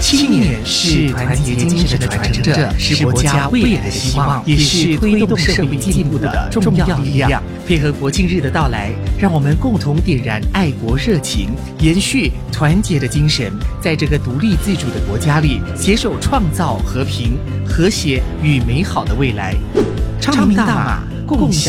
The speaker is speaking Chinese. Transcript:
青年是团结精神的传承者，是国家未来的希望，也是推动社会进步的重要力量。配合国庆日的到来，让我们共同点燃爱国热情，延续团结的精神，在这个独立自主的国家里，携手创造和平、和谐与美好的未来。昌明大马，共享